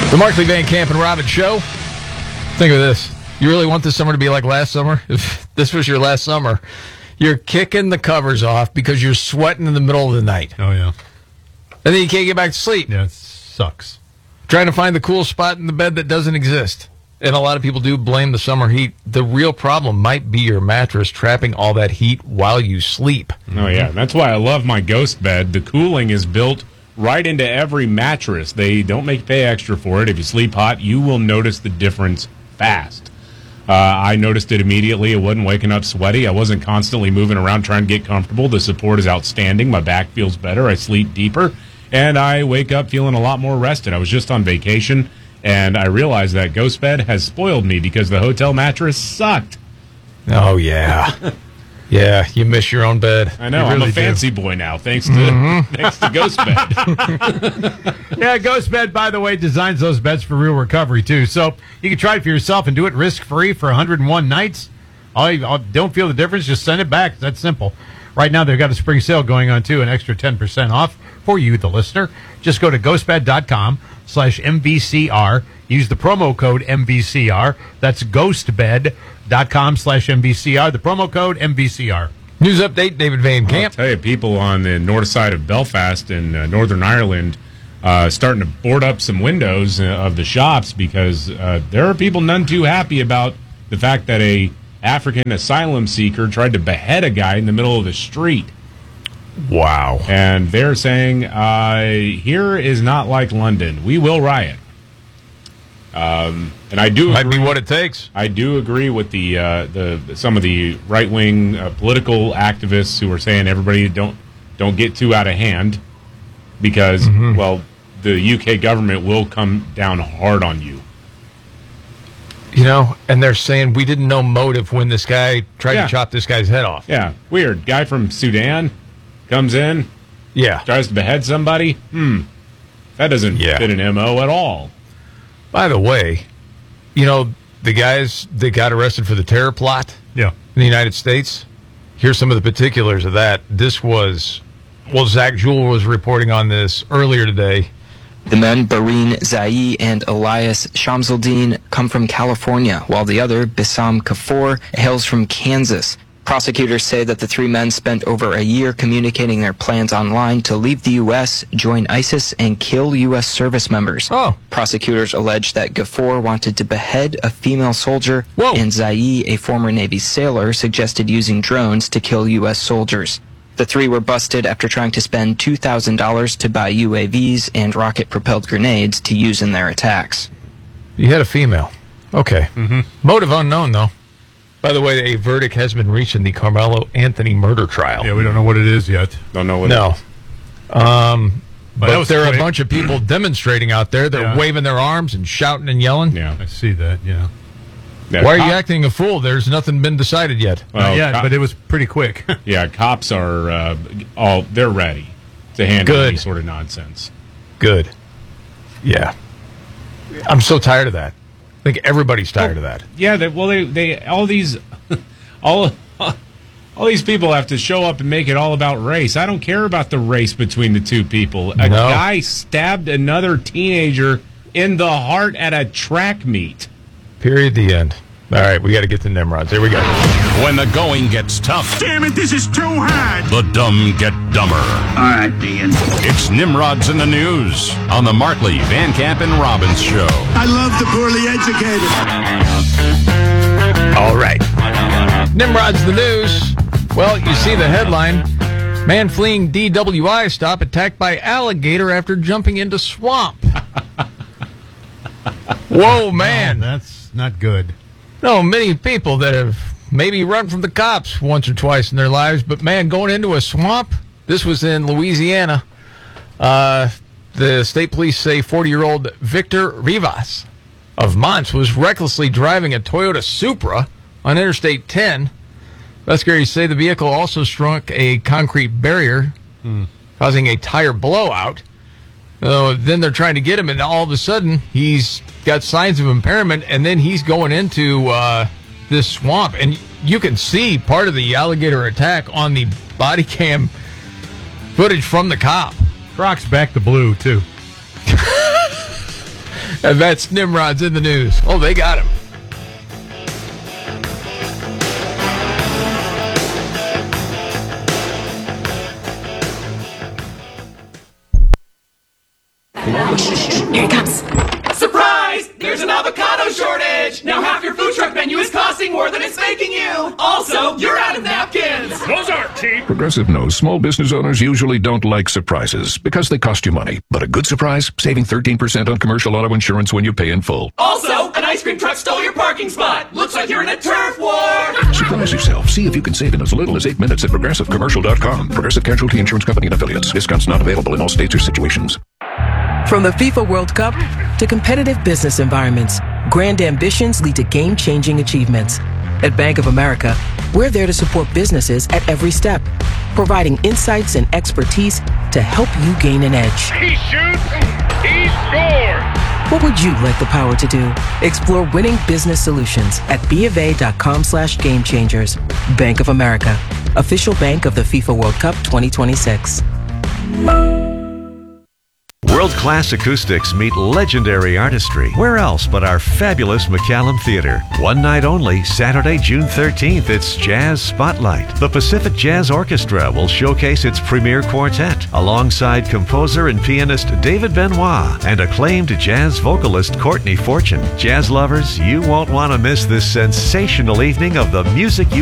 The Markley, Van Camp, and Robbins Show. Think of this. You really want this summer to be like last summer? If this was your last summer, you're kicking the covers off because you're sweating in the middle of the night. Oh, yeah. And then you can't get back to sleep. Yeah, it sucks. Trying to find the cool spot in the bed that doesn't exist. And a lot of people do blame the summer heat. The real problem might be your mattress trapping all that heat while you sleep. Oh, yeah. That's why I love my Ghost bed. The cooling is built right into every mattress. They don't make you pay extra for it. If you sleep hot, you will notice the difference fast. I noticed it immediately. It wasn't waking up sweaty. I wasn't constantly moving around trying to get comfortable. The support is outstanding. My back feels better. I sleep deeper. And I wake up feeling a lot more rested. I was just on vacation, and I realized that Ghost bed has spoiled me because the hotel mattress sucked. Oh, yeah. Yeah, you miss your own bed. I know. I'm a fancy boy now, thanks to Ghost bed. Yeah, Ghost Bed, by the way, designs those beds for real recovery, too. So you can try it for yourself and do it risk-free for 101 nights. Don't feel the difference, just send it back. That's simple. Right now, they've got a spring sale going on, too, an extra 10% off for you, the listener. Just go to ghostbed.com/MVCR. Use the promo code MVCR. That's ghostbed.com/MVCR. The promo code MVCR. News update, David Van Camp. I'll tell you, people on the north side of Belfast in Northern Ireland starting to board up some windows of the shops because there are people none too happy about the fact that a African asylum seeker tried to behead a guy in the middle of the street. Wow. And they're saying, here is not like London. We will riot. And I do might be what it takes. I do agree with the some of the right wing political activists who are saying everybody don't get too out of hand because well the UK government will come down hard on you. You know, and they're saying we didn't know motive when this guy tried to chop this guy's head off. Yeah, weird. Guy from Sudan comes in, tries to behead somebody. That doesn't fit an MO at all. By the way, you know, the guys that got arrested for the terror plot in the United States, here's some of the particulars of that. This was, Zach Jewell was reporting on this earlier today. The men, Bareen Zai and Elias Shamsuddin, come from California, while the other, Bissam Kafour, hails from Kansas. Prosecutors say that the three men spent over a year communicating their plans online to leave the U.S., join ISIS, and kill U.S. service members. Prosecutors allege that Gafour wanted to behead a female soldier, and Zai, a former Navy sailor, suggested using drones to kill U.S. soldiers. The three were busted after trying to spend $2,000 to buy UAVs and rocket-propelled grenades to use in their attacks. You had a female. Okay. Motive unknown, though. By the way, a verdict has been reached in the Carmelo Anthony murder trial. Yeah, we don't know what it is yet. Don't know what it is. But there are a quick. bunch of people demonstrating out there. They're waving their arms and shouting and yelling. Yeah, I see that, Why are you acting a fool? There's nothing been decided yet. Well, but it was pretty quick. Cops are they're ready to handle any sort of nonsense. Good. Yeah. I'm so tired of that. I think everybody's tired of that. Yeah, they all these people have to show up and make it all about race. I don't care about the race between the two people. A guy stabbed another teenager in the heart at a track meet. Period. The end. All right, we got to get to Nimrods. Here we go. When the going gets tough. Damn it, this is too hard. The dumb get dumber. All right, Dean. It's Nimrods in the News on the Markley, Van Camp, and Robbins Show. I love the poorly educated. All right. Nimrod's the news. Well, you see the headline. Man fleeing DWI stop attacked by alligator after jumping into swamp. Whoa, man. That's not good. No, many people that have maybe run from the cops once or twice in their lives, but man, going into a swamp, this was in Louisiana. The state police say 40-year-old Victor Rivas of Mons was recklessly driving a Toyota Supra on Interstate 10. Investigators say the vehicle also struck a concrete barrier, causing a tire blowout. Then they're trying to get him, and all of a sudden, he's got signs of impairment, and then he's going into this swamp. And you can see part of the alligator attack on the body cam footage from the cop. Croc's back to blue, too. And that's Nimrod's in the news. Oh, they got him. Here it comes. Surprise! There's an avocado shortage! Now half your food truck menu is costing more than it's making you! Also, you're out of napkins! Those aren't cheap. Progressive knows small business owners usually don't like surprises because they cost you money. But a good surprise, saving 13% on commercial auto insurance when you pay in full. Also, an ice cream truck stole your parking spot! Looks like you're in a turf war! Surprise yourself. See if you can save in as little as 8 minutes at ProgressiveCommercial.com. Progressive Casualty Insurance Company and Affiliates. Discounts not available in all states or situations. From the FIFA World Cup to competitive business environments, grand ambitions lead to game-changing achievements. At Bank of America, we're there to support businesses at every step, providing insights and expertise to help you gain an edge. He shoots, he scores. What would you like the power to do? Explore winning business solutions at BofA.com/gamechangers. Bank of America, official bank of the FIFA World Cup 2026. World-class acoustics meet legendary artistry. Where else but our fabulous McCallum Theater? One night only, Saturday, June 13th, it's Jazz Spotlight. The Pacific Jazz Orchestra will showcase its premier quartet alongside composer and pianist David Benoit and acclaimed jazz vocalist Courtney Fortune. Jazz lovers, you won't want to miss this sensational evening of the music you